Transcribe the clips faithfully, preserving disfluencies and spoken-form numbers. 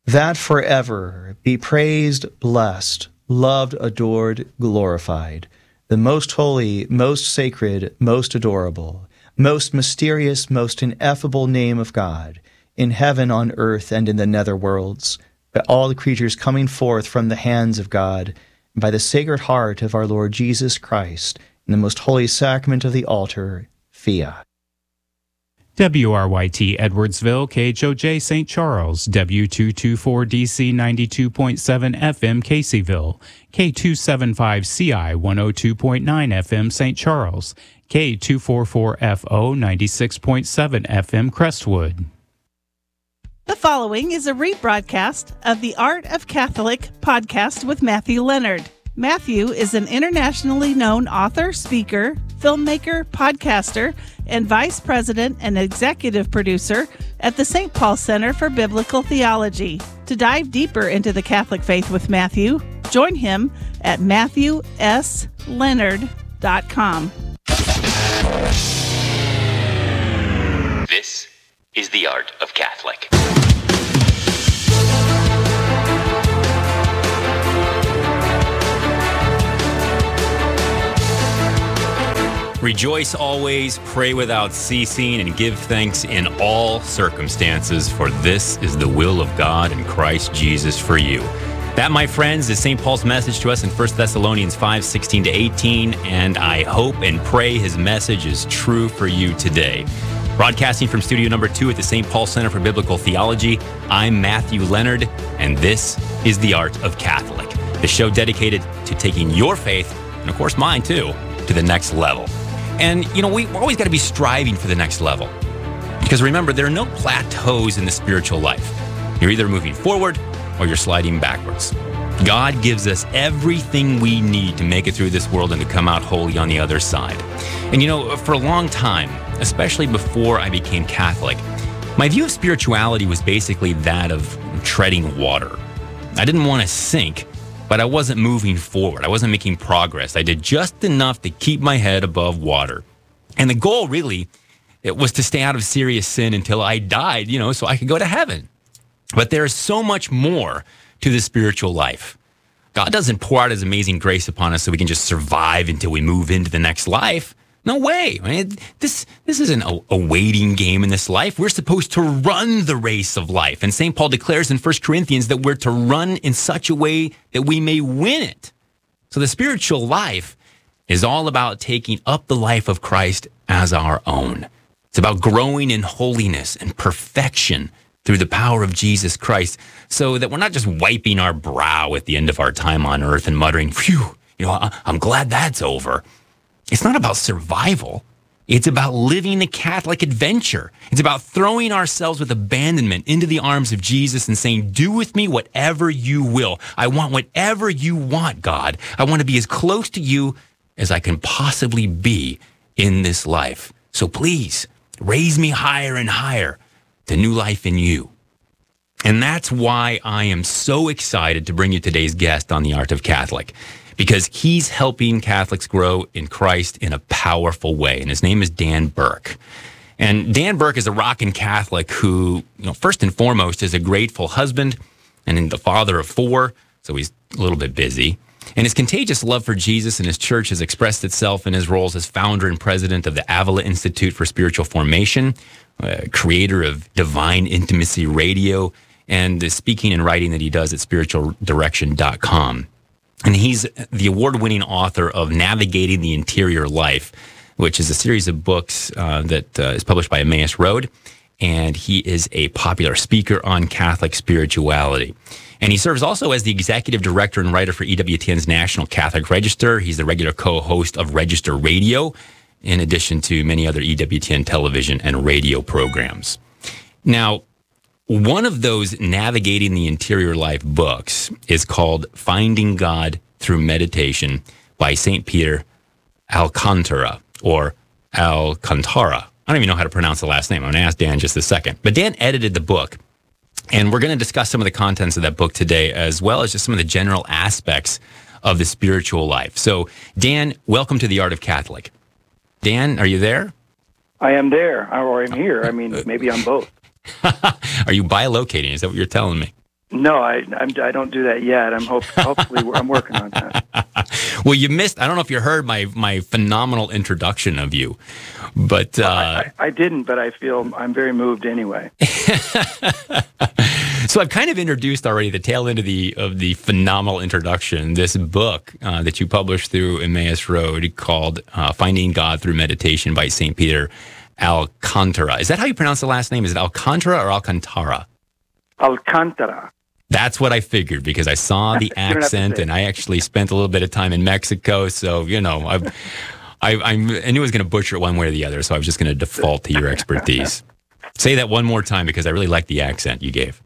that forever be praised, blessed, loved, adored, glorified, the most holy, most sacred, most adorable, most mysterious, most ineffable name of God, in heaven, on earth, and in the nether worlds, by all the creatures coming forth from the hands of God, and by the sacred heart of our Lord Jesus Christ, in the most holy sacrament of the altar, fiat. W R Y T Edwardsville, K H O J Saint Charles, W two twenty-four D C ninety-two point seven F M Caseyville, K two seventy-five C I one oh two point nine F M Saint Charles, K two forty-four F O ninety-six point seven F M Crestwood. The following is a rebroadcast of the Art of Catholic podcast with Matthew Leonard. Matthew is an internationally known author, speaker, filmmaker, podcaster, and vice president and executive producer at the Saint Paul Center for Biblical Theology. To dive deeper into the Catholic faith with Matthew, join him at matthew s leonard dot com. This is the Art of Catholic. Rejoice always, pray without ceasing, and give thanks in all circumstances, for this is the will of God in Christ Jesus for you. That, my friends, is Saint Paul's message to us in First Thessalonians five, sixteen to eighteen, and I hope and pray his message is true for you today. Broadcasting from studio number two at the Saint Paul Center for Biblical Theology, I'm Matthew Leonard, and this is The Art of Catholic, the show dedicated to taking your faith, and of course mine too, to the next level. And, you know, we've always got to be striving for the next level. Because remember, there are no plateaus in the spiritual life. You're either moving forward or you're sliding backwards. God gives us everything we need to make it through this world and to come out holy on the other side. And, you know, for a long time, especially before I became Catholic, my view of spirituality was basically that of treading water. I didn't want to sink, but I wasn't moving forward. I wasn't making progress. I did just enough to keep my head above water. And the goal really, it was to stay out of serious sin until I died, you know, so I could go to heaven. But there is so much more to the spiritual life. God doesn't pour out his amazing grace upon us so we can just survive until we move into the next life. No way. I mean, this this isn't a, a waiting game in this life. We're supposed to run the race of life. And Saint Paul declares in First Corinthians that we're to run in such a way that we may win it. So the spiritual life is all about taking up the life of Christ as our own. It's about growing in holiness and perfection through the power of Jesus Christ, so that we're not just wiping our brow at the end of our time on earth and muttering, phew, you know, I- I'm glad that's over. It's not about survival. It's about living the Catholic adventure. It's about throwing ourselves with abandonment into the arms of Jesus and saying, do with me whatever you will. I want whatever you want, God. I want to be as close to you as I can possibly be in this life. So please, raise me higher and higher to new life in you. And that's why I am so excited to bring you today's guest on The Art of Catholic, because he's helping Catholics grow in Christ in a powerful way. And his name is Dan Burke. And Dan Burke is a rockin' Catholic who, you know, first and foremost is a grateful husband and the father of four, so he's a little bit busy. And his contagious love for Jesus and his church has expressed itself in his roles as founder and president of the Avila Institute for Spiritual Formation, uh, creator of Divine Intimacy Radio, and the speaking and writing that he does at spiritual direction dot com. And he's the award-winning author of Navigating the Interior Life, which is a series of books uh, that uh, is published by Emmaus Road. And he is a popular speaker on Catholic spirituality. And he serves also as the executive director and writer for E W T N's National Catholic Register. He's the regular co-host of Register Radio, in addition to many other E W T N television and radio programs. Now, one of those Navigating the Interior Life books is called Finding God Through Meditation by Saint Peter Alcantara, or Alcantara. I don't even know how to pronounce the last name. I'm going to ask Dan in just a second. But Dan edited the book, and we're going to discuss some of the contents of that book today, as well as just some of the general aspects of the spiritual life. So, Dan, welcome to The Art of Catholic. Dan, are you there? I am there, or I'm here. I mean, maybe I'm both. Are you bilocating? Is that what you're telling me? No, I I'm, I don't do that yet. I'm hope hopefully I'm working on that. Well, you missed. I don't know if you heard my my phenomenal introduction of you, but uh, I, I, I didn't. But I feel I'm very moved anyway. So I've kind of introduced already the tail end of the of the phenomenal introduction. This book uh, that you published through Emmaus Road called uh, "Finding God Through Meditation" by Saint Peter Alcantara. Is that how you pronounce the last name? Is it Alcantara or Alcantara? Alcantara. That's what I figured because I saw the accent, and I actually spent a little bit of time in Mexico. So you know, I, I, I knew I was going to butcher it one way or the other. So I was just going to default to your expertise. Say that one more time because I really like the accent you gave.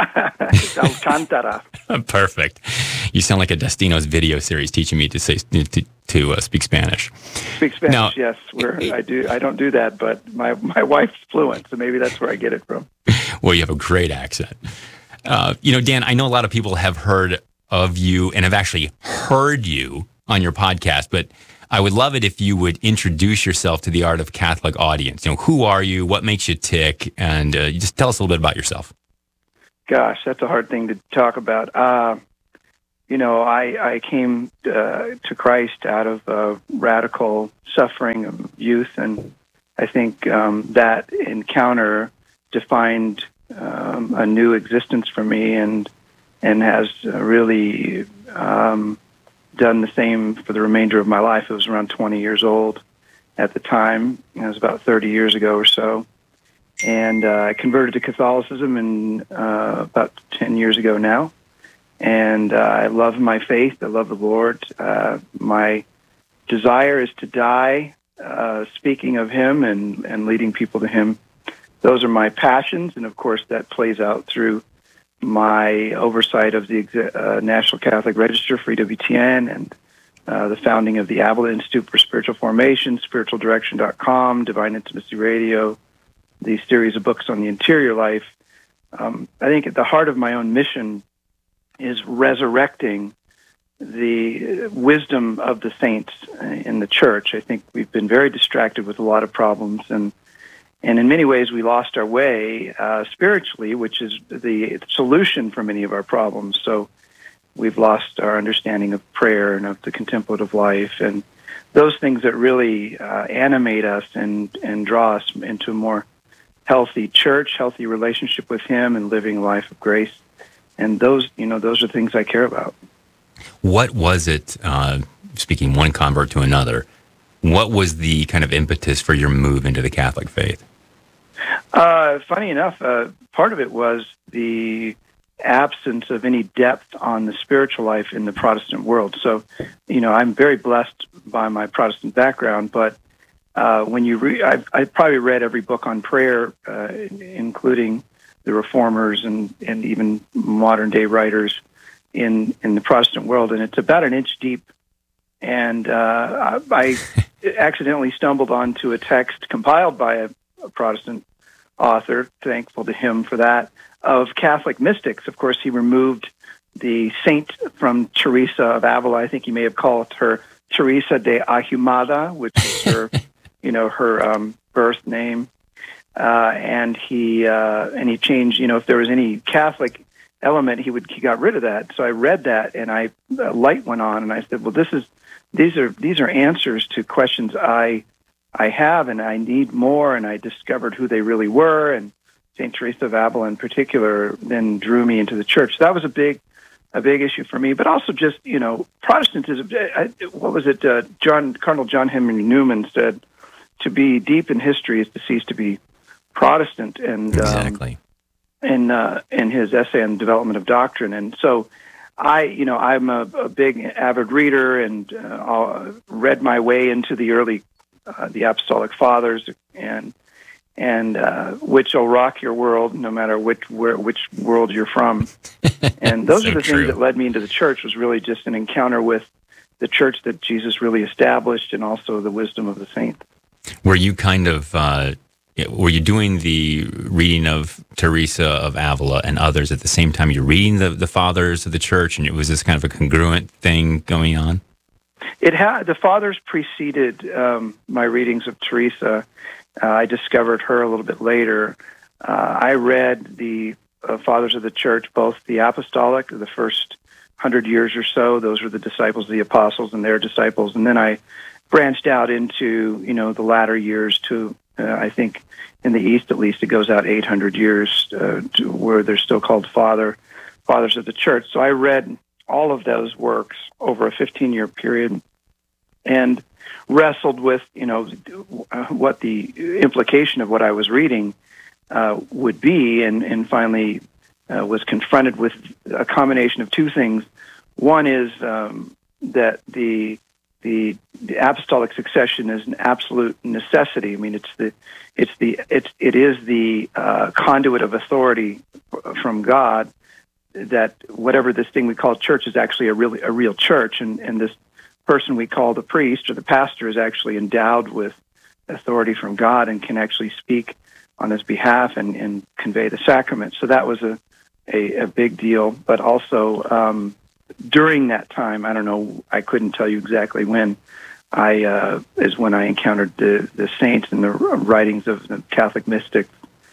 Alcantara. Perfect. You sound like a Destino's video series teaching me to say to, to uh, speak Spanish. Speak Spanish, now, yes. Where I do, I don't do that, but my my wife's fluent, so maybe that's where I get it from. Well, you have a great accent. Uh, you know, Dan, I know a lot of people have heard of you and have actually heard you on your podcast, but I would love it if you would introduce yourself to the Art of Catholic audience. You know, who are you? What makes you tick? And uh, just tell us a little bit about yourself. Gosh, that's a hard thing to talk about. Uh, you know, I, I came uh, to Christ out of uh, radical suffering of youth, and I think um, that encounter defined um, a new existence for me, and and has really um, done the same for the remainder of my life. I was around twenty years old at the time. It was about thirty years ago or so. And uh, I converted to Catholicism in, uh, about ten years ago now. And uh, I love my faith. I love the Lord. Uh, my desire is to die uh, speaking of Him and, and leading people to Him. Those are my passions. And, of course, that plays out through my oversight of the uh, National Catholic Register for E W T N and uh, the founding of the Avila Institute for Spiritual Formation, spiritual direction dot com, Divine Intimacy Radio, the series of books on the interior life. Um, I think at the heart of my own mission is resurrecting the wisdom of the saints in the church. I think we've been very distracted with a lot of problems, and and in many ways we lost our way uh, spiritually, which is the solution for many of our problems. So we've lost our understanding of prayer and of the contemplative life, and those things that really uh, animate us and, and draw us into a more healthy church, healthy relationship with Him, and living a life of grace. And those, you know, those are things I care about. What was it, uh, speaking one convert to another, what was the kind of impetus for your move into the Catholic faith? Uh, funny enough, uh, part of it was the absence of any depth on the spiritual life in the Protestant world. So, you know, I'm very blessed by my Protestant background, but uh, when you read, I've, I've probably read every book on prayer, uh, including the Reformers and, and even modern day writers in, in the Protestant world, and it's about an inch deep. And uh, I, I accidentally stumbled onto a text compiled by a, a Protestant author, thankful to him for that, of Catholic mystics. Of course, he removed the saint from Teresa of Avila. I think he may have called her Teresa de Ahumada, which is her, you know, her um, birth name. Uh, and he uh, and he changed. You know, if there was any Catholic element, he would he got rid of that. So I read that, and I a light went on, and I said, "Well, this is these are these are answers to questions I I have, and I need more." And I discovered who they really were, and Saint Teresa of Avila in particular then drew me into the church. So that was a big, a big issue for me. But also just, you know, Protestantism. I, what was it? Uh, John Cardinal John Henry Newman said, "To be deep in history is to cease to be Protestant." And exactly. Um, in uh, in his essay on development of doctrine. And so, I, you know, I'm a, a big avid reader, and uh, read my way into the early, uh, the Apostolic Fathers, and. and uh, which will rock your world, no matter which where, which world you're from. And those So are the true. things that led me into the church, was really just an encounter with the church that Jesus really established, and also the wisdom of the saints. Were you kind of, uh, were you doing the reading of Teresa of Avila and others at the same time you're reading the, the fathers of the church, and it was this kind of a congruent thing going on? It had, the fathers preceded um, my readings of Teresa. Uh, I discovered her a little bit later. Uh, I read the uh, fathers of the church, both the apostolic, the first hundred years or so. Those were the disciples of the apostles and their disciples. And then I branched out into, you know, the latter years to, uh, I think, in the East at least, it goes out eight hundred years uh, to where they're still called father, fathers of the church. So I read all of those works over a fifteen-year period and wrestled with, you know, what the implication of what I was reading uh, would be, and, and finally uh, was confronted with a combination of two things. One is um, that the, the the apostolic succession is an absolute necessity. I mean, it's the it's the it's it is the uh, conduit of authority from God. That whatever this thing we call church is actually a really a real church, and and this person we call the priest or the pastor is actually endowed with authority from God and can actually speak on his behalf and, and convey the sacrament. So that was a, a, a big deal. But also um, during that time, I don't know, I couldn't tell you exactly when, I uh, is when I encountered the, the saints and the writings of the Catholic mystics,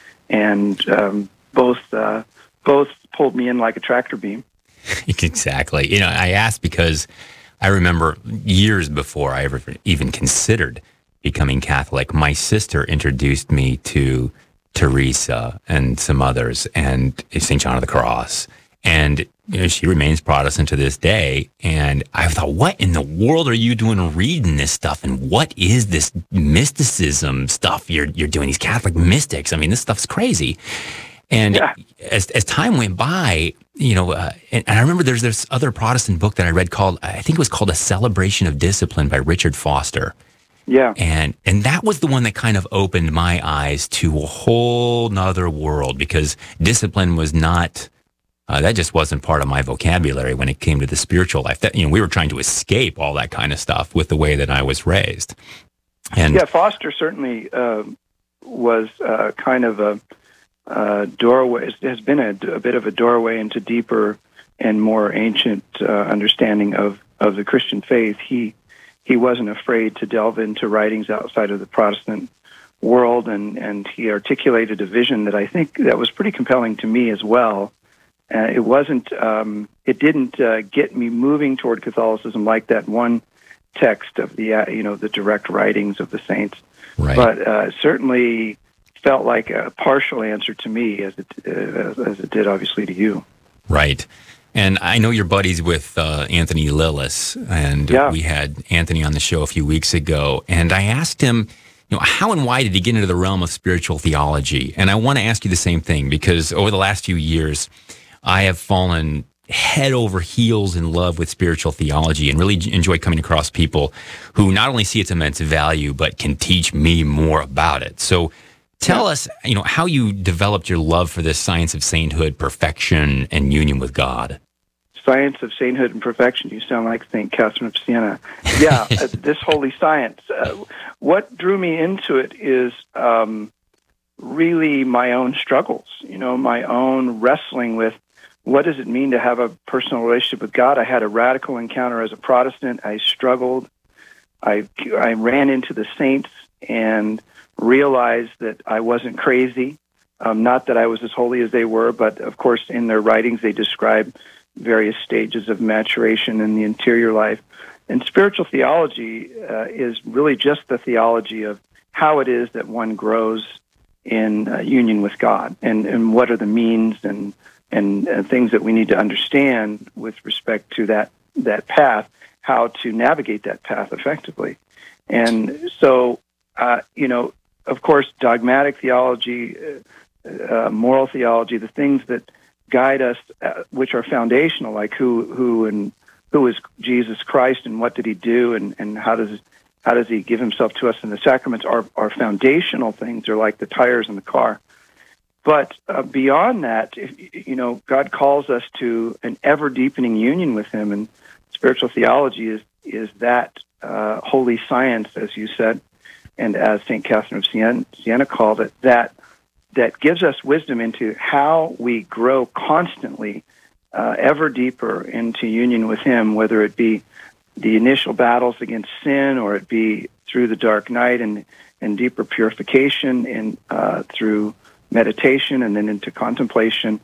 and um, both uh, both pulled me in like a tractor beam. Exactly. You know, I asked because I remember years before I ever even considered becoming Catholic, my sister introduced me to Teresa and some others and Saint John of the Cross. And you know, she remains Protestant to this day. And I thought, what in the world are you doing reading this stuff? And what is this mysticism stuff you're you're doing, these Catholic mystics? I mean, this stuff's crazy. And yeah. as as time went by, you know, uh, and, and I remember there's this other Protestant book that I read called, I think it was called A Celebration of Discipline by Richard Foster. Yeah. And and that was the one that kind of opened my eyes to a whole nother world, because discipline was not, uh, that just wasn't part of my vocabulary when it came to the spiritual life. That, you know, we were trying to escape all that kind of stuff with the way that I was raised. And yeah, Foster certainly uh, was uh, kind of a, Uh, doorway has been a, a bit of a doorway into deeper and more ancient uh, understanding of, of the Christian faith. He he wasn't afraid to delve into writings outside of the Protestant world, and, and he articulated a vision that I think that was pretty compelling to me as well. Uh, it wasn't um, it didn't uh, get me moving toward Catholicism like that one text of the uh, you know the direct writings of the saints, right. but uh, certainly felt like a partial answer to me, as it uh, as it did obviously to you. Right. And I know you're buddies with uh, Anthony Lillis, and yeah. we had Anthony on the show a few weeks ago, and I asked him, you know, how and why did he get into the realm of spiritual theology? And I want to ask you the same thing, because over the last few years, I have fallen head over heels in love with spiritual theology and really enjoy coming across people who not only see its immense value, but can teach me more about it. So tell us, you know, how you developed your love for this science of sainthood, perfection, and union with God. Science of sainthood and perfection. You sound like Saint Catherine of Siena. Yeah, uh, this holy science. Uh, what drew me into it is um, really my own struggles, you know, my own wrestling with what does it mean to have a personal relationship with God. I had a radical encounter as a Protestant. I struggled. I, I ran into the saints and realized that I wasn't crazy, um, not that I was as holy as they were, but of course in their writings they describe various stages of maturation in the interior life. And spiritual theology uh, is really just the theology of how it is that one grows in uh, union with God, and, and what are the means and, and uh, things that we need to understand with respect to that, that path, how to navigate that path effectively. And so, uh, you know, of course, dogmatic theology, uh, uh, moral theology, the things that guide us, uh, which are foundational, like who, who, and who is Jesus Christ, and what did he do, and, and how does how does he give himself to us in the sacraments, are are foundational things. They're like the tires in the car. But uh, beyond that, if, you know, God calls us to an ever deepening union with him, and spiritual theology is is that uh, holy science, as you said. And as Saint Catherine of Siena, Siena called it, that that gives us wisdom into how we grow constantly, uh, ever deeper into union with him, whether it be the initial battles against sin, or it be through the dark night and, and deeper purification, and uh, through meditation and then into contemplation.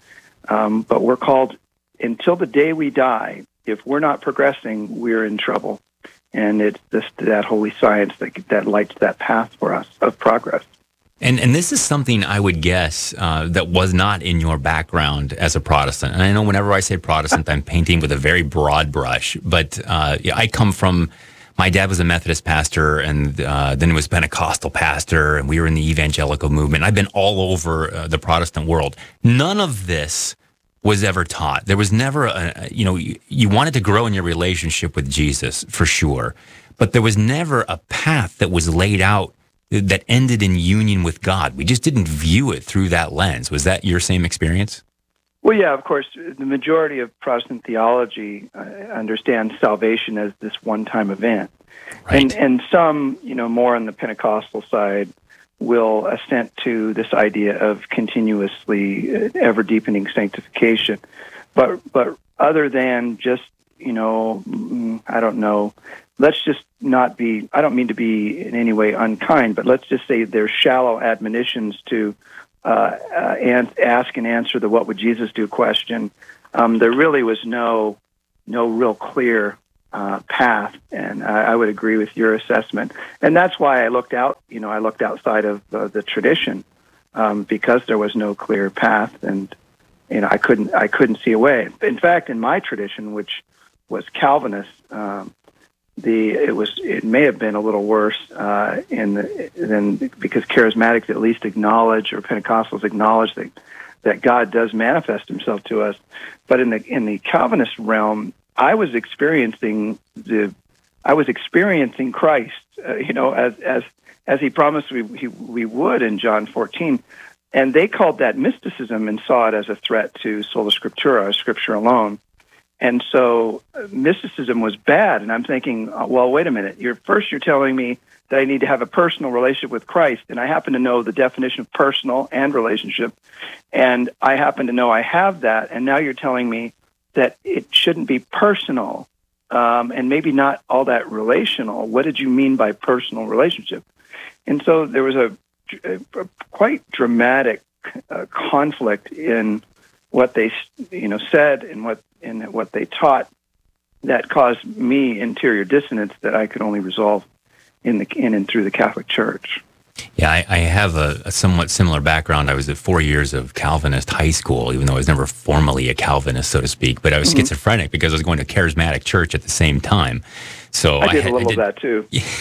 Um, but we're called, until the day we die, if we're not progressing, we're in trouble. And it's this, that holy science that, that lights that path for us of progress. And and this is something I would guess uh, that was not in your background as a Protestant. And I know whenever I say Protestant, I'm painting with a very broad brush. But uh, I come from, my dad was a Methodist pastor, and uh, then was Pentecostal pastor, and we were in the evangelical movement. I've been all over uh, the Protestant world. None of this was ever taught. There was never, a, you know, you, you wanted to grow in your relationship with Jesus, for sure. But there was never a path that was laid out that ended in union with God. We just didn't view it through that lens. Was that your same experience? Well, yeah, of course. The majority of Protestant theology uh, understands salvation as this one-time event. Right. And and some, you know, more on the Pentecostal side will assent to this idea of continuously uh, ever-deepening sanctification. But but other than just, you know, I don't know, let's just not be, I don't mean to be in any way unkind, but let's just say there's shallow admonitions to uh, uh, and ask and answer the what would Jesus do question. Um, there really was no no real clear uh, path, and I, I would agree with your assessment. And that's why I looked out, you know, I looked outside of uh, the tradition um, because there was no clear path, and you know, I couldn't I couldn't see a way. In fact, in my tradition, which was Calvinist, um, The it was it may have been a little worse uh, in the, than because charismatics at least acknowledge, or Pentecostals acknowledge that that God does manifest Himself to us. But in the in the Calvinist realm, I was experiencing the I was experiencing Christ, uh, you know, as as as He promised we he, we would in John fourteen, and they called that mysticism and saw it as a threat to sola scriptura, Scripture alone. And so uh, mysticism was bad, and I'm thinking, uh, well, wait a minute. You're first you're telling me that I need to have a personal relationship with Christ, and I happen to know the definition of personal and relationship, and I happen to know I have that, and now you're telling me that it shouldn't be personal, um, and maybe not all that relational. What did you mean by personal relationship? And so there was a, a, a quite dramatic uh, conflict in what they, you know, said and what and what they taught that caused me interior dissonance that I could only resolve in the in and through the Catholic Church. Yeah, I, I have a, a somewhat similar background. I was at four years of Calvinist high school, even though I was never formally a Calvinist, so to speak. But I was mm-hmm. schizophrenic because I was going to a charismatic church at the same time. So I did I, a little I did, of that too.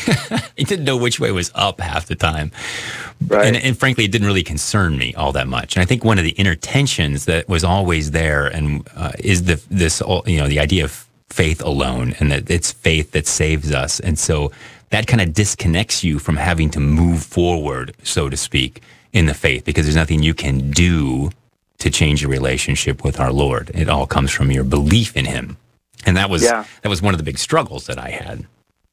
I didn't know which way was up half the time. Right. And, and frankly, it didn't really concern me all that much. And I think one of the inner tensions that was always there and uh, is the this you know the idea of faith alone, and that it's faith that saves us. And so that kind of disconnects you from having to move forward, so to speak, in the faith, because there's nothing you can do to change your relationship with our Lord. It all comes from your belief in Him. And that was yeah. that was one of the big struggles that I had.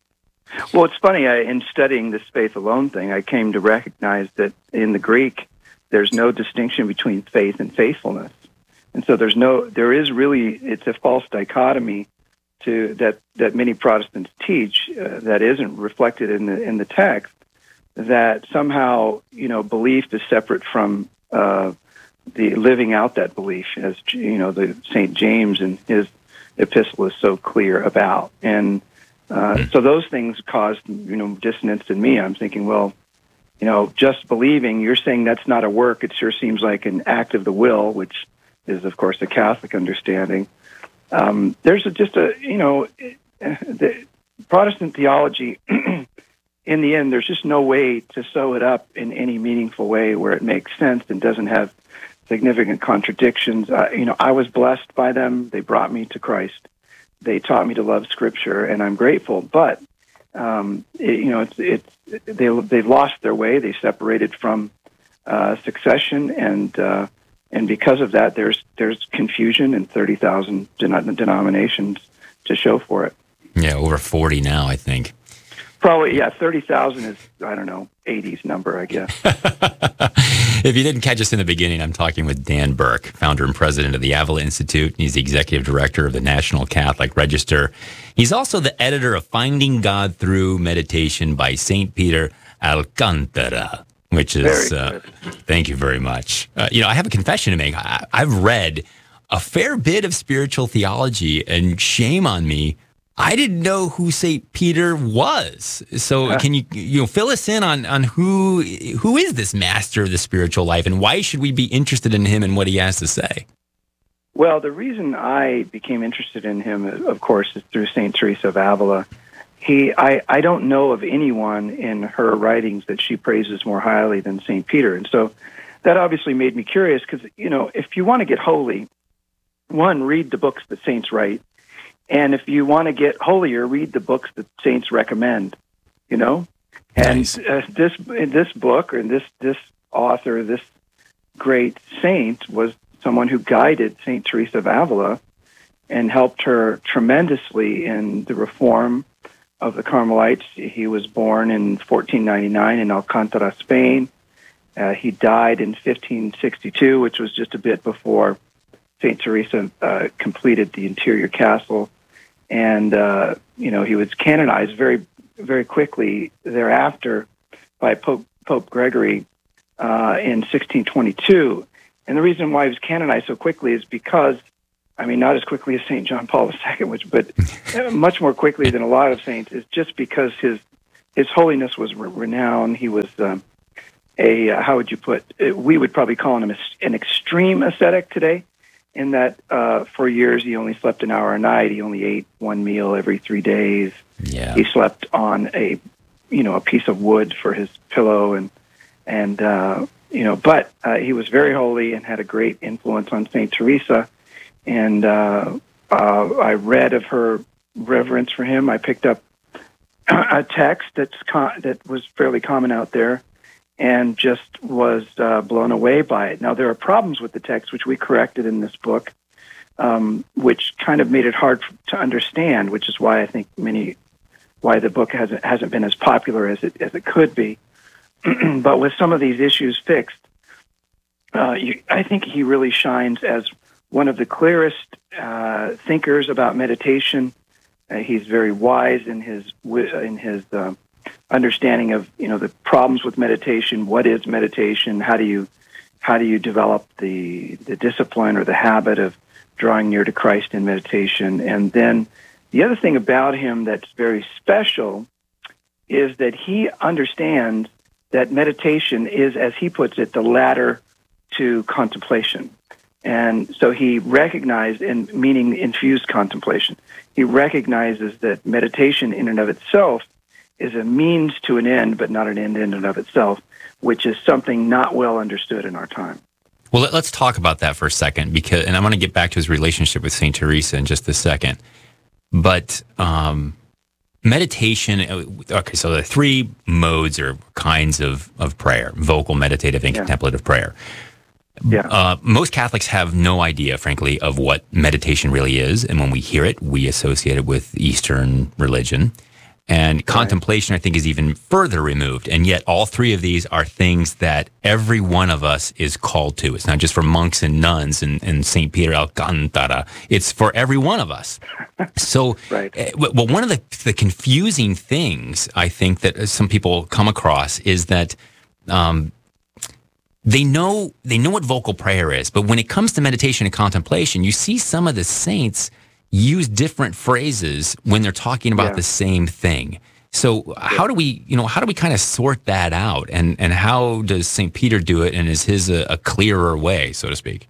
Well, it's funny, I, in studying this faith alone thing, I came to recognize that in the Greek, there's no distinction between faith and faithfulness. And so there's no, there is really, it's a false dichotomy to that, that many Protestants teach uh, that isn't reflected in the in the text, that somehow, you know, belief is separate from uh, the living out that belief, as, you know, the Saint James in his epistle is so clear about. And uh, so those things caused, you know, dissonance in me. I'm thinking, well, you know, just believing, you're saying that's not a work. It sure seems like an act of the will, which is, of course, a Catholic understanding. Um, there's a, just a, you know, the Protestant theology, in the end, there's just no way to sew it up in any meaningful way where it makes sense and doesn't have significant contradictions. Uh, you know, I was blessed by them. They brought me to Christ. They taught me to love Scripture, and I'm grateful. But um, it, you know, it's it's they they've lost their way. They separated from uh, succession, and uh, and because of that, there's there's confusion and thirty thousand den- denominations to show for it. Yeah, over forty now, I think. Probably, yeah, thirty thousand is, I don't know, eighties number, I guess. If you didn't catch us in the beginning, I'm talking with Dan Burke, founder and president of the Avila Institute. He's the executive director of the National Catholic Register. He's also the editor of Finding God Through Meditation by Saint Peter Alcantara, which is, uh, thank you very much. Uh, you know, I have a confession to make. I, I've read a fair bit of spiritual theology, and shame on me, I didn't know who Saint Peter was. So uh, can you you know fill us in on on who who is this master of the spiritual life, and why should we be interested in him and what he has to say? Well, the reason I became interested in him, of course, is through Saint Teresa of Avila. He, I, I don't know of anyone in her writings that she praises more highly than Saint Peter, and so that obviously made me curious. Because you know, if you want to get holy, one, read the books that saints write. And if you want to get holier, read the books that saints recommend, you know? And nice. uh, this this book, or this, this author, this great saint, was someone who guided Saint Teresa of Avila and helped her tremendously in the reform of the Carmelites. He was born in fourteen ninety-nine in Alcántara, Spain. Uh, he died in fifteen sixty-two, which was just a bit before Saint Teresa uh, completed the interior castle, and uh, you know he was canonized very, very quickly thereafter by Pope Pope Gregory uh, in sixteen twenty-two. And the reason why he was canonized so quickly is because, I mean, not as quickly as Saint John Paul the Second, which, but much more quickly than a lot of saints, is just because his his holiness was re- renowned. He was um, a uh, how would you put? We would probably call him an extreme ascetic today. In that, uh, for years he only slept an hour a night. He only ate one meal every three days. Yeah. He slept on a, you know, a piece of wood for his pillow, and and uh, you know, but uh, he was very holy and had a great influence on Saint Teresa. And uh, uh, I read of her reverence for him. I picked up a text that's con- that was fairly common out there, and just was uh, blown away by it. Now, there are problems with the text, which we corrected in this book, um, which kind of made it hard to understand, which is why I think many, why the book hasn't hasn't been as popular as it as it could be. But with some of these issues fixed, uh, you, I think he really shines as one of the clearest uh, thinkers about meditation. Uh, he's very wise in his in his uh, understanding of you know the problems with meditation. What is meditation? How do you how do you develop the the discipline or the habit of drawing near to Christ in meditation? And then the other thing about him that's very special is that he understands that meditation is, as he puts it, the ladder to contemplation. And so he recognized, in meaning infused contemplation, he recognizes that meditation in and of itself is a means to an end, but not an end in and of itself, which is something not well understood in our time. Well, let's talk about that for a second, because, and I want to get back to his relationship with Saint Teresa in just a second. But um, meditation, okay, so there are three modes or kinds of, of prayer: vocal, meditative, and yeah. contemplative prayer. Yeah. Uh, most Catholics have no idea, frankly, of what meditation really is. And when we hear it, we associate it with Eastern religion. And right. contemplation, I think, is even further removed. And yet all three of these are things that every one of us is called to. It's not just for monks and nuns and, and Saint Peter Alcántara. It's for every one of us. So, right. uh, well, one of the, the confusing things I think that some people come across is that um, They know they know what vocal prayer is, but when it comes to meditation and contemplation, you see some of the saints use different phrases when they're talking about yeah. the same thing. So how do we, you know, how do we kind of sort that out, and and how does Saint Peter do it, and is his a, a clearer way, so to speak?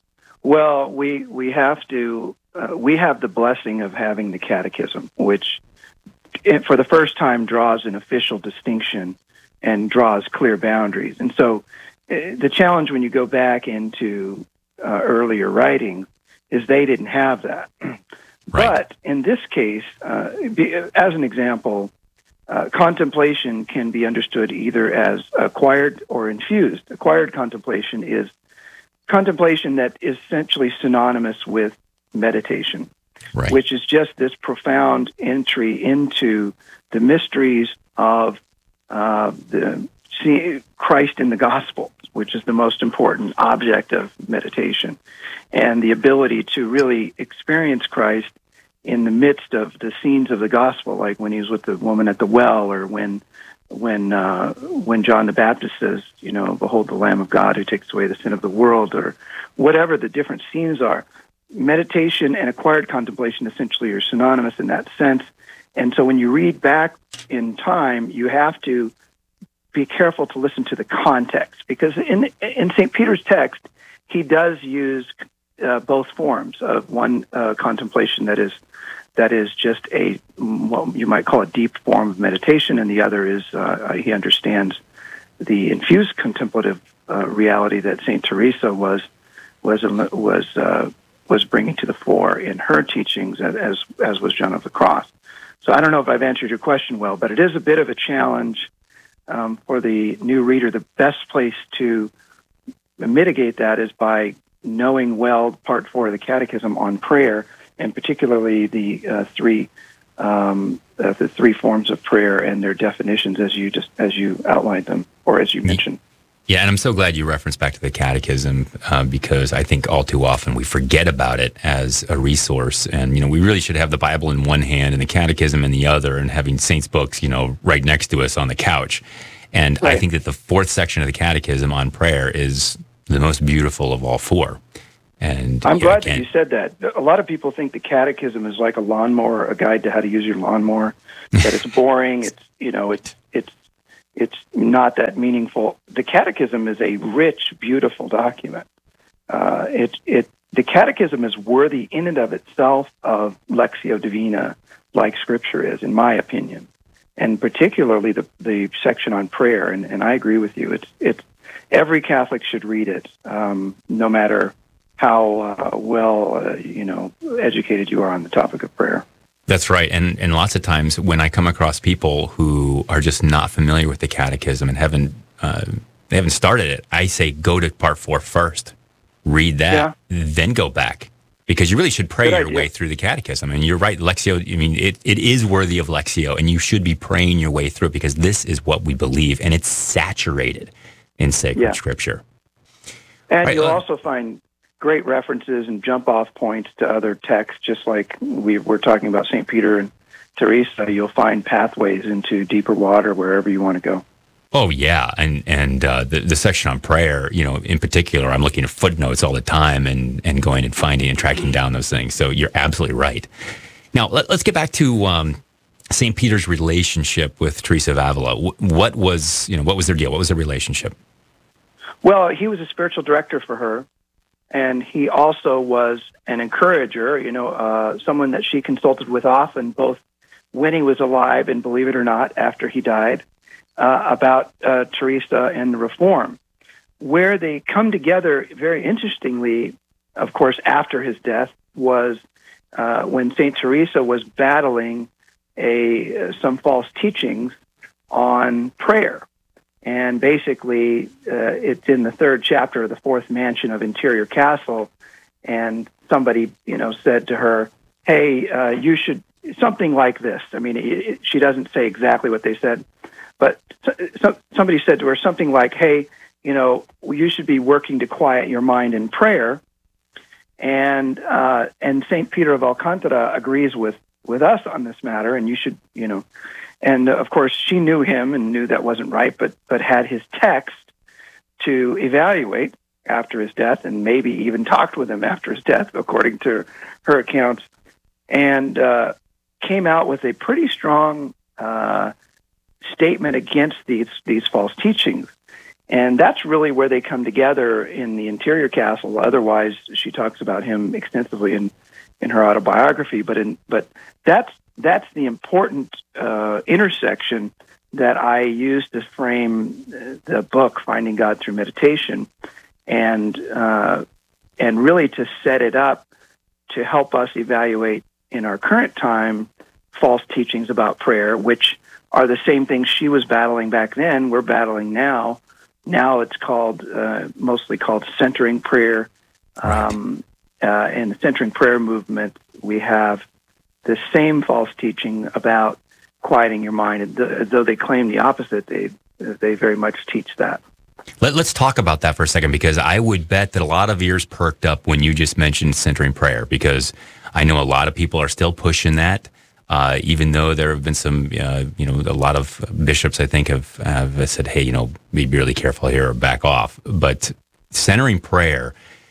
Well, we we have to uh, we have the blessing of having the Catechism, which it, for the first time draws an official distinction and draws clear boundaries, and so. The challenge when you go back into uh, earlier writings is they didn't have that. Right. But in this case, uh, be, as an example, uh, contemplation can be understood either as acquired or infused. Acquired contemplation is contemplation that is essentially synonymous with meditation, right. which is just this profound entry into the mysteries of uh, the see Christ in the gospel, which is the most important object of meditation, and the ability to really experience Christ in the midst of the scenes of the gospel, like when he was with the woman at the well, or when when uh, when John the Baptist says, you know, behold the Lamb of God who takes away the sin of the world, or whatever the different scenes are. meditation and acquired contemplation essentially are synonymous in that sense. And so when you read back in time, you have to be careful to listen to the context, because in in Saint Peter's text, he does use uh, both forms of one uh, contemplation that is that is just a what you might call a deep form of meditation, and the other is uh, he understands the infused contemplative uh, reality that Saint Teresa was was was uh, was bringing to the fore in her teachings, as as was Joan of the Cross. So I don't know if I've answered your question well, but it is a bit of a challenge um, for the new reader. The best place to mitigate that is by knowing well Part Four of the Catechism on prayer, and particularly the uh, three um, uh, the three forms of prayer and their definitions, as you just as you outlined them, or as you mentioned. Yeah, and I'm so glad you referenced back to the Catechism uh, because I think all too often we forget about it as a resource. And, you know, we really should have the Bible in one hand and the Catechism in the other, and having saints' books, you know, right next to us on the couch. And right. I think that the fourth section of the Catechism on prayer is the most beautiful of all four. And I'm you glad know, that you said that. A lot of people think the Catechism is like a lawnmower, a guide to how to use your lawnmower, that it's boring, it's, you know, it's, it's, it's not that meaningful. The Catechism is a rich, beautiful document. Uh, it, it, the Catechism is worthy in and of itself of Lectio Divina, like Scripture is, in my opinion, and particularly the, the section on prayer. And, and I agree with you. It's, it's, every Catholic should read it, um, no matter how uh, well uh, you know educated you are on the topic of prayer. That's right. And and lots of times when I come across people who are just not familiar with the Catechism and haven't uh, they haven't started it, I say go to part four first, read that, yeah. then go back, because you really should pray Good your idea. way through the Catechism. And you're right, Lectio. I mean, it, it is worthy of Lectio, and you should be praying your way through it, because this is what we believe, and it's saturated in sacred yeah. Scripture. And right, you'll uh, also find great references and jump-off points to other texts, just like we were talking about Saint Peter and Teresa. You'll find pathways into deeper water wherever you want to go. Oh, yeah. And and uh, the, the section on prayer, you know, in particular, I'm looking at footnotes all the time and, and going and finding and tracking down those things. So you're absolutely right. Now, let, let's get back to um, Saint Peter's relationship with Teresa of Avila. What was, you know, what was their deal? What was their relationship? Well, he was a spiritual director for her. And he also was an encourager, you know, uh, someone that she consulted with often, both when he was alive and, believe it or not, after he died, uh, about uh, Teresa and the Reform. Where they come together, very interestingly, of course, after his death, was uh, when Saint Teresa was battling a uh, some false teachings on prayer. And basically, uh, it's in the third chapter of the fourth mansion of Interior Castle, and somebody, you know, said to her, hey, uh, you should, something like this. I mean, it, it, she doesn't say exactly what they said, but so, so, somebody said to her something like, hey, you know, you should be working to quiet your mind in prayer. And uh, and Saint Peter of Alcantara agrees with, with us on this matter, and you should, you know, and, uh, of course, she knew him and knew that wasn't right, but but had his text to evaluate after his death, and maybe even talked with him after his death, according to her accounts, and uh, came out with a pretty strong uh, statement against these, these false teachings. And that's really where they come together in the Interior Castle. Otherwise, she talks about him extensively in, in her autobiography, but in but that's That's the important uh, intersection that I used to frame the book, Finding God Through Meditation, and uh, and really to set it up to help us evaluate in our current time false teachings about prayer, which are the same things she was battling back then, we're battling now. Now it's called, uh, mostly called centering prayer. Um, uh, in the centering prayer movement, we have the same false teaching about quieting your mind. Though they claim the opposite, they they very much teach that. Let, let's talk about that for a second, because I would bet that a lot of ears perked up when you just mentioned centering prayer, because I know a lot of people are still pushing that, uh, even though there have been some, uh, you know, a lot of bishops, I think, have, have said, hey, you know, be really careful here or back off. But centering prayer,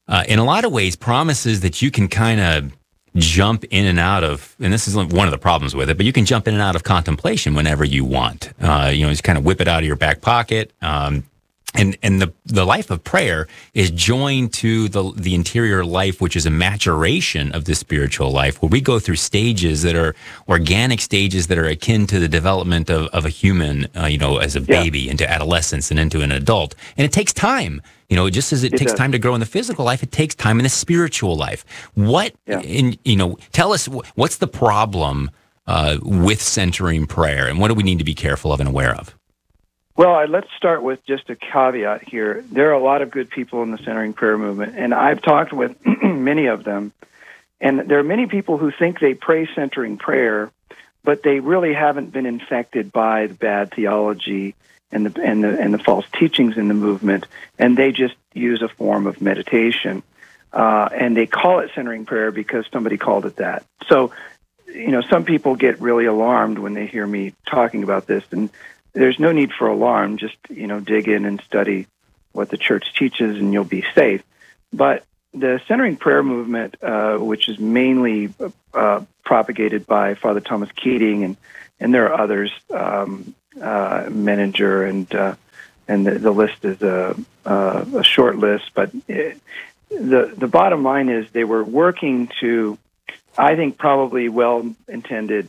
uh, in a lot of ways, promises that you can kind of jump in and out of, and this is one of the problems with it, but you can jump in and out of contemplation whenever you want. Uh, you know, just kind of whip it out of your back pocket. Um, And and the, the life of prayer is joined to the the interior life, which is a maturation of the spiritual life, where we go through stages that are organic stages that are akin to the development of, of a human, uh, you know, as a baby yeah. into adolescence and into an adult. And it takes time. You know, just as it, it takes does. time to grow in the physical life, it takes time in the spiritual life. What, yeah. in, you know, tell us, what's the problem uh, with centering prayer, and what do we need to be careful of and aware of? Well, let's start with just a caveat here. There are a lot of good people in the centering prayer movement, and I've talked with many of them. And there are many people who think they pray centering prayer, but they really haven't been infected by the bad theology and the and the and the false teachings in the movement, and they just use a form of meditation, uh, and they call it centering prayer because somebody called it that. So, you know, some people get really alarmed when they hear me talking about this, and there's no need for alarm. Just, you know, dig in and study what the church teaches, and you'll be safe. But the centering prayer movement, uh, which is mainly uh, propagated by Father Thomas Keating, and, and there are others, um, uh, Menninger, and uh, and the, the list is a, uh, a short list. But it, the the bottom line is they were working to, I think, probably well intended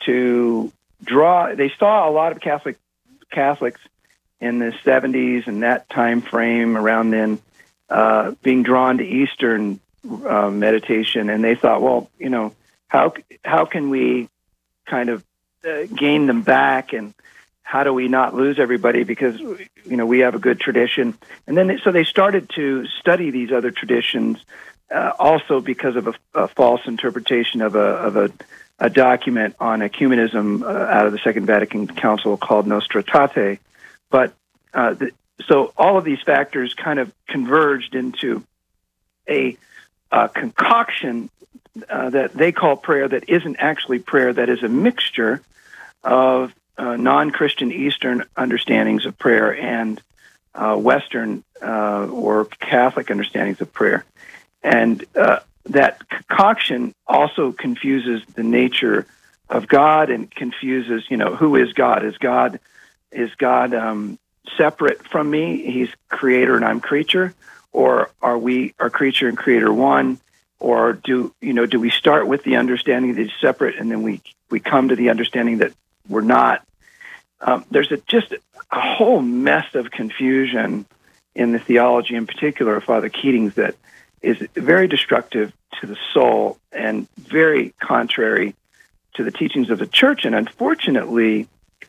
to draw. They saw a lot of Catholic. Catholics in the seventies and that time frame around then uh, being drawn to Eastern uh, meditation, and they thought, well, you know, how how can we kind of uh, gain them back, and how do we not lose everybody, because, you know, we have a good tradition. And then they, so they started to study these other traditions, uh, also because of a, a false interpretation of a of a a document on ecumenism uh, out of the Second Vatican Council called Nostra Aetate. But uh, the, so all of these factors kind of converged into a, a concoction uh, that they call prayer that isn't actually prayer, that is a mixture of uh, non-Christian Eastern understandings of prayer and uh, Western uh, or Catholic understandings of prayer. And uh, that concoction also confuses the nature of God, and confuses, you know, who is God? Is God is God um, separate from me? He's creator and I'm creature, or are we are creature and creator one? Or do you know? Do we start with the understanding that he's separate, and then we we come to the understanding that we're not? Um, there's a, just a whole mess of confusion in the theology, in particular of Father Keating's, that is very destructive to the soul and very contrary to the teachings of the church. And unfortunately,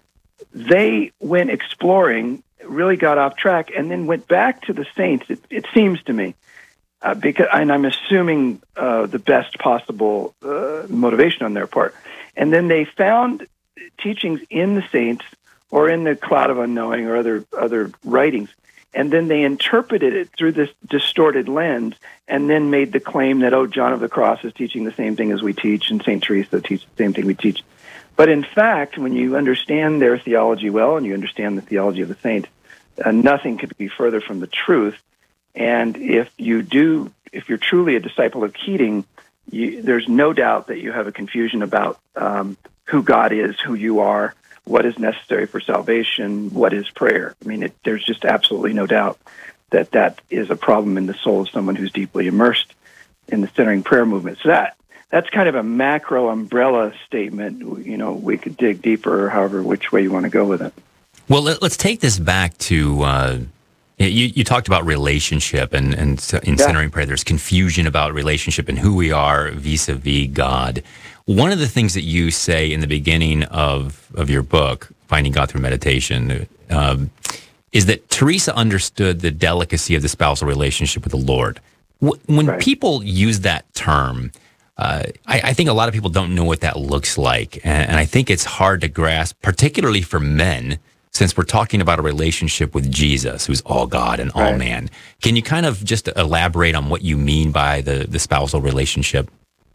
they went exploring, really got off track, and then went back to the saints, it, it seems to me, uh, because, and I'm assuming uh, the best possible uh, motivation on their part. And then they found teachings in the saints or in the Cloud of Unknowing or other other writings, and then they interpreted it through this distorted lens, and then made the claim that, oh, John of the Cross is teaching the same thing as we teach, and Saint Teresa teaches the same thing we teach. But in fact, when you understand their theology well, and you understand the theology of the saints, uh, nothing could be further from the truth. And if you do, if you're truly a disciple of Keating, you, there's no doubt that you have a confusion about um, who God is, who you are, what is necessary for salvation, what is prayer. I mean, it, there's just absolutely no doubt that that is a problem in the soul of someone who's deeply immersed in the centering prayer movement. So that that's kind of a macro umbrella statement. You know, we could dig deeper, however, which way you want to go with it. Well, let, let's take this back to, uh, you, you talked about relationship, and, and in yeah. centering prayer, there's confusion about relationship and who we are vis-a-vis God. One of the things that you say in the beginning of, of your book, Finding God Through Meditation, um, is that Teresa understood the delicacy of the spousal relationship with the Lord. When right. people use that term, uh, I, I think a lot of people don't know what that looks like. And, and I think it's hard to grasp, particularly for men, since we're talking about a relationship with Jesus, who's all God and all right. man. Can you kind of just elaborate on what you mean by the, the spousal relationship?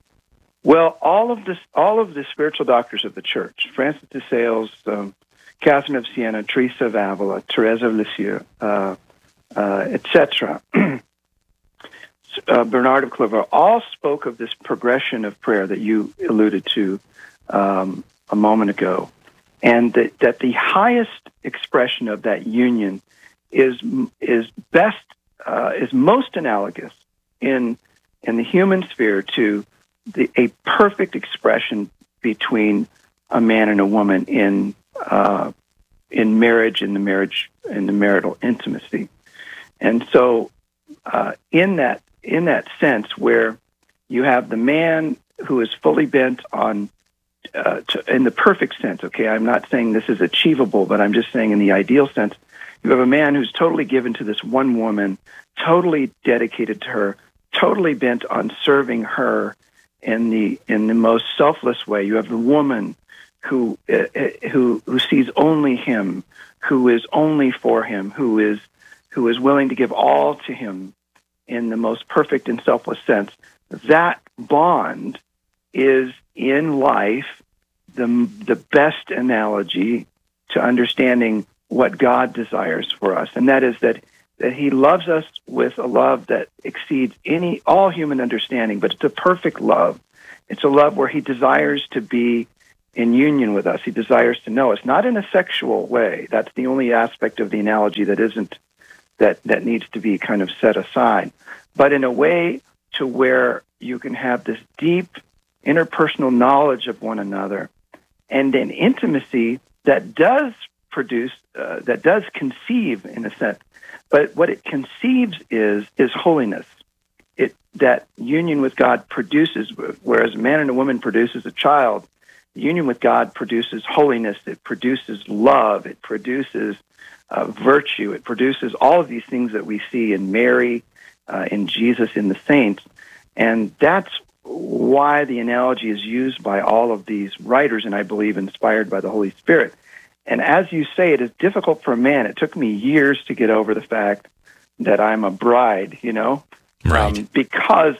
Well, all of this, all of the spiritual doctors of the Church, Francis de Sales, um, Catherine of Siena, Teresa of Avila, Therese of Lisieux, uh, uh, et cetera, uh, Bernard of Clairvaux, all spoke of this progression of prayer that you alluded to um, a moment ago, and that, that the highest expression of that union is is best uh, is most analogous in in the human sphere to the, a perfect expression between a man and a woman in uh, in marriage, in the marriage, in the marital intimacy, and so uh, in that in that sense, where you have the man who is fully bent on, uh, to, in the perfect sense. Okay, I'm not saying this is achievable, but I'm just saying in the ideal sense, you have a man who's totally given to this one woman, totally dedicated to her, totally bent on serving her in the in the most selfless way. You have the woman who uh, who who sees only him, who is only for him, who is who is willing to give all to him in the most perfect and selfless sense. That bond is in life the the best analogy to understanding what God desires for us, and that is that that He loves us with a love that exceeds any all human understanding, but it's a perfect love. It's a love where He desires to be in union with us. He desires to know us, not in a sexual way. That's the only aspect of the analogy that isn't that that needs to be kind of set aside, but in a way to where you can have this deep interpersonal knowledge of one another and an intimacy that does produce, uh, that does conceive in a sense. But what it conceives is is holiness. It that union with God produces, whereas a man and a woman produces a child, the union with God produces holiness. It produces love. It produces uh, virtue. It produces all of these things that we see in Mary, uh, in Jesus, in the saints, and that's why the analogy is used by all of these writers, and I believe inspired by the Holy Spirit. And as you say, it is difficult for a man. It took me years to get over the fact that I'm a bride, you know, right. um, because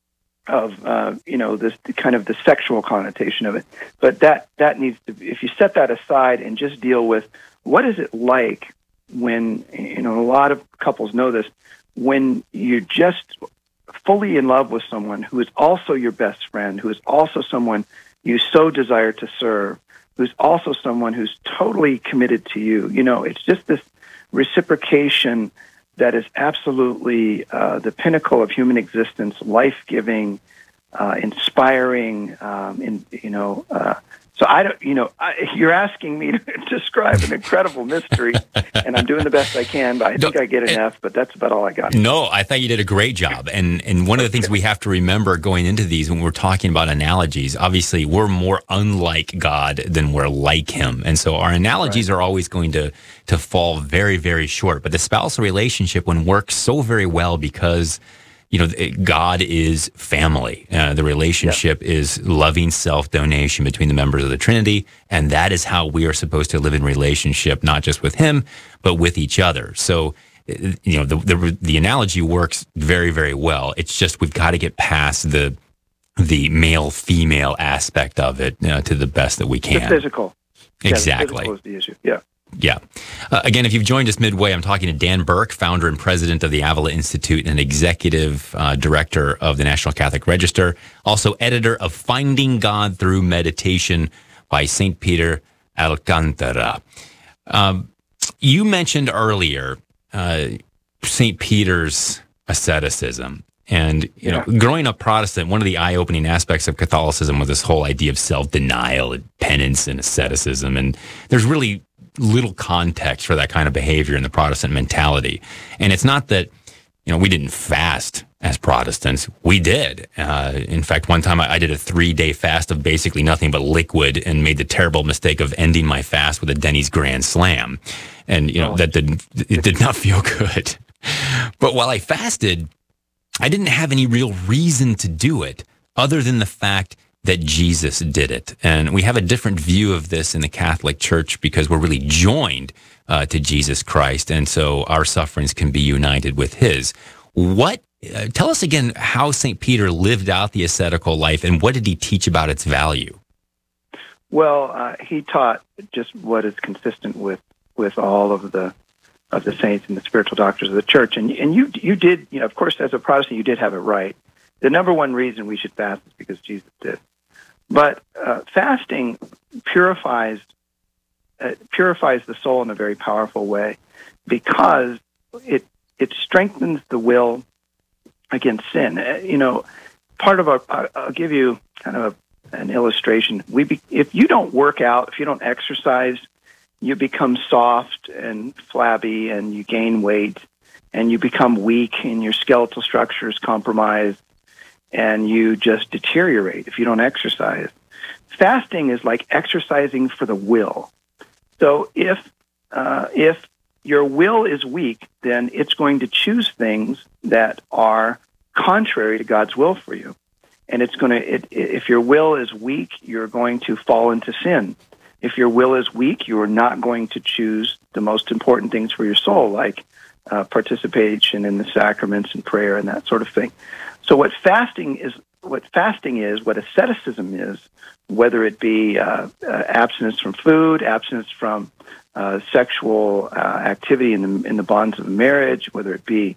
of, uh, you know, this kind of the sexual connotation of it. But that, that needs to be, if you set that aside and just deal with what is it like when, you know, a lot of couples know this, when you're just fully in love with someone who is also your best friend, who is also someone you so desire to serve, who's also someone who's totally committed to you. You know, it's just this reciprocation that is absolutely uh, the pinnacle of human existence, life-giving, uh, inspiring, um, in, you know, uh, so I don't, you know, I, you're asking me to describe an incredible mystery, and I'm doing the best I can, but I think I get an F, but that's about all I got. No, I thought you did a great job. And and one of the things we have to remember going into these when we're talking about analogies, obviously we're more unlike God than we're like Him. And so our analogies right. are always going to, to fall very, very short. But the spousal relationship one works so very well because you know, God is family. Uh, the relationship yep. is loving self-donation between the members of the Trinity, and that is how we are supposed to live in relationship, not just with Him, but with each other. So, you know, the the, the analogy works very, very well. It's just we've got to get past the the male-female aspect of it uh, to the best that we can. The physical. Exactly. Yeah, the physical is the issue. Yeah. Yeah. Uh, again, if you've joined us midway, I'm talking to Dan Burke, founder and president of the Avila Institute and executive uh, director of the National Catholic Register, also editor of Finding God Through Meditation by Saint Peter Alcantara. Um, you mentioned earlier uh, Saint Peter's asceticism. And, you yeah. know, growing up Protestant, one of the eye-opening aspects of Catholicism was this whole idea of self-denial and penance and asceticism. And there's really little context for that kind of behavior in the Protestant mentality. And it's not that, you know, we didn't fast as Protestants. We did. Uh, in fact, one time I, I did a three-day fast of basically nothing but liquid and made the terrible mistake of ending my fast with a Denny's Grand Slam. And, you know, oh. that did, it did not feel good. But while I fasted, I didn't have any real reason to do it other than the fact that Jesus did it. And we have a different view of this in the Catholic Church because we're really joined uh, to Jesus Christ. And so our sufferings can be united with His. What, uh, tell us again how Saint Peter lived out the ascetical life and what did he teach about its value? Well, uh, he taught just what is consistent with, with all of the of the saints and the spiritual doctors of the church. And and you you did, you know, of course, as a Protestant, you did have it right. The number one reason we should fast is because Jesus did. But uh, fasting purifies uh, purifies the soul in a very powerful way, because it it strengthens the will against sin. Uh, you know, part of our, I'll give you kind of a, an illustration. We be, if you don't work out, if you don't exercise, you become soft and flabby, and you gain weight, and you become weak, and your skeletal structure is compromised, and you just deteriorate if you don't exercise. Fasting is like exercising for the will. So if uh, if your will is weak, then it's going to choose things that are contrary to God's will for you. And it's going to, it, if your will is weak, you're going to fall into sin. If your will is weak, you are not going to choose the most important things for your soul, like uh, participation in the sacraments and prayer and that sort of thing. So what fasting is, what fasting is, what asceticism is, whether it be uh, uh, abstinence from food, abstinence from uh, sexual uh, activity in the in the bonds of marriage, whether it be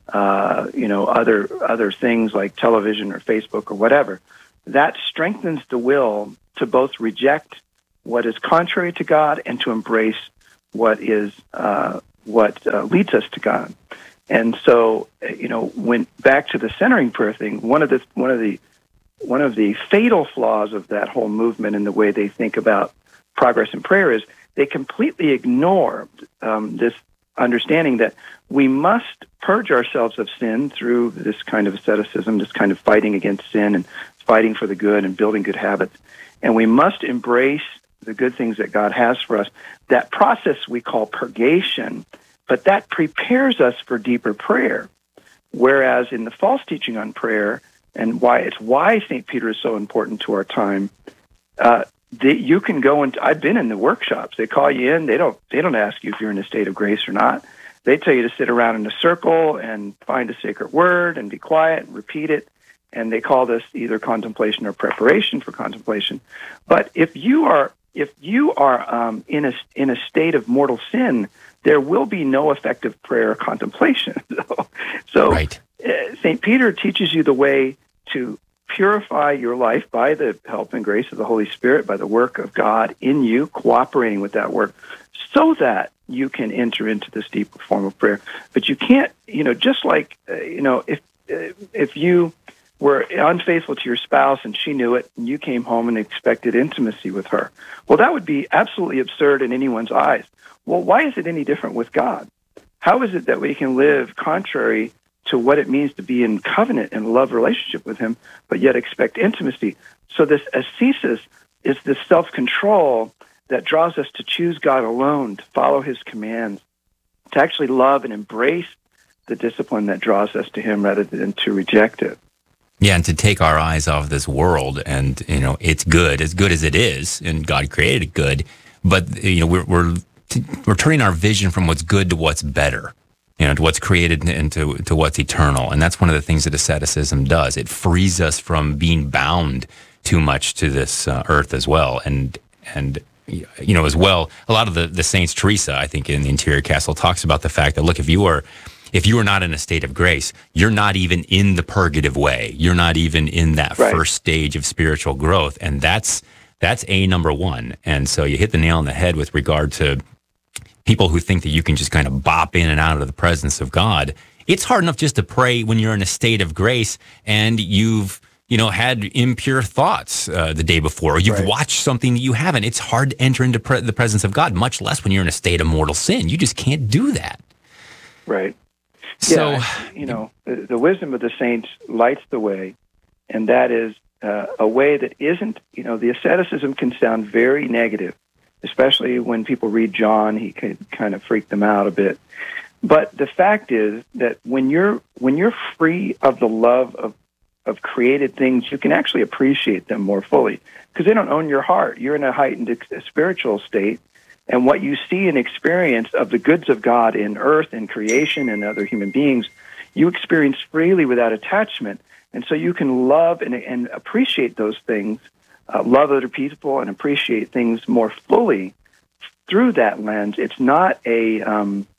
uh, you know other other things like television or Facebook or whatever, that strengthens the will to both reject what is contrary to God and to embrace what is uh, what uh, leads us to God. And so, you know, when back to the centering prayer thing, one of the one of the one of the fatal flaws of that whole movement and the way they think about progress in prayer is they completely ignore um, this understanding that we must purge ourselves of sin through this kind of asceticism, this kind of fighting against sin and fighting for the good and building good habits. And we must embrace the good things that God has for us. That process we call purgation, but that prepares us for deeper prayer. Whereas in the false teaching on prayer, and why it's why Saint Peter is so important to our time, uh, they, you can go and I've been in the workshops. They call you in. They don't. They don't ask you if you're in a state of grace or not. They tell you to sit around in a circle and find a sacred word and be quiet and repeat it. And they call this either contemplation or preparation for contemplation. But if you are if you are um, in a in a state of mortal sin, there will be no effective prayer or contemplation. so, so right. uh, Saint Peter teaches you the way to purify your life by the help and grace of the Holy Spirit, by the work of God in you, cooperating with that work, so that you can enter into this deeper form of prayer. But you can't, you know, just like, uh, you know, if uh, if you were unfaithful to your spouse and she knew it, and you came home and expected intimacy with her, well, that would be absolutely absurd in anyone's eyes. Well, why is it any different with God? How is it that we can live contrary to what it means to be in covenant and love relationship with Him, but yet expect intimacy? So this ascesis is this self-control that draws us to choose God alone, to follow His commands, to actually love and embrace the discipline that draws us to Him rather than to reject it. Yeah, and to take our eyes off this world, and you know, it's good, as good as it is, and God created it good, but you know, we're we're we're turning our vision from what's good to what's better, you know, to what's created and to, to what's eternal. And that's one of the things that asceticism does. It frees us from being bound too much to this uh, earth as well. And, and you know, as well, a lot of the, the saints, Teresa, I think in the Interior Castle, talks about the fact that, look, if you are, if you are not in a state of grace, you're not even in the purgative way. You're not even in that right. first stage of spiritual growth. And that's, that's a number one. And so you hit the nail on the head with regard to people who think that you can just kind of bop in and out of the presence of God. It's hard enough just to pray when you're in a state of grace and you've, you know, had impure thoughts uh, the day before, or you've right. watched something that you haven't. It's hard to enter into pre- the presence of God, much less when you're in a state of mortal sin. You just can't do that. Right. So, yeah, you know, the, the wisdom of the saints lights the way, and that is uh, a way that isn't, you know, the asceticism can sound very negative, especially when people read John. He could kind of freak them out a bit. But the fact is that when you're when you're free of the love of, of created things, you can actually appreciate them more fully because they don't own your heart. You're in a heightened spiritual state, and what you see and experience of the goods of God in earth and creation and other human beings, you experience freely without attachment. And so you can love and, and appreciate those things, Uh, love other people and appreciate things more fully through that lens. It's not a um,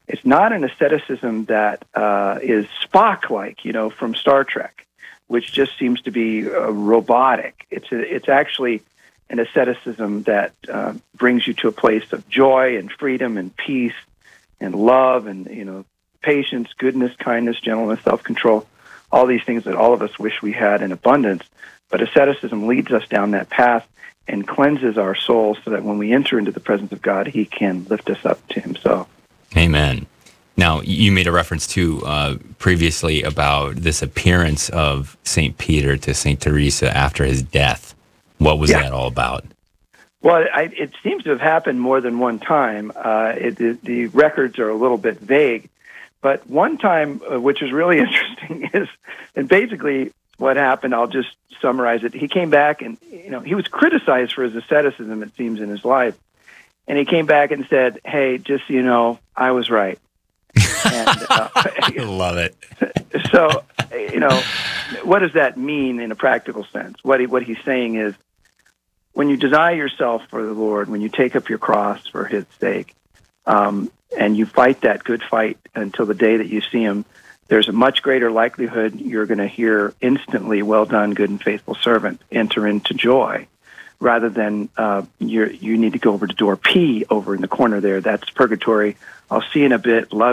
It's not an asceticism that uh, is Spock-like, you know, from Star Trek, which just seems to be uh, robotic. It's a, it's actually an asceticism that uh, brings you to a place of joy and freedom and peace and love and, you know, patience, goodness, kindness, gentleness, self-control, all these things that all of us wish we had in abundance. But asceticism leads us down that path and cleanses our soul so that when we enter into the presence of God, he can lift us up to himself. Amen. Now, you made a reference to uh, previously about this appearance of Saint Peter to Saint Teresa after his death. What was yeah. that all about? Well, I, it seems to have happened more than one time. Uh, it, it, the records are a little bit vague, but one time, uh, which is really interesting, is and basically what happened. I'll just summarize it. He came back, and you know he was criticized for his asceticism. It seems in his life, and he came back and said, "Hey, just so you know, I was right." And, uh, I love it. So, you know, what does that mean in a practical sense? What he, what he's saying is, when you deny yourself for the Lord, when you take up your cross for his sake, um, and you fight that good fight until the day that you see him, there's a much greater likelihood you're going to hear instantly, "Well done, good and faithful servant," enter into joy, rather than uh, you you need to go over to door P over in the corner there. That's purgatory. I'll see you in a bit. Love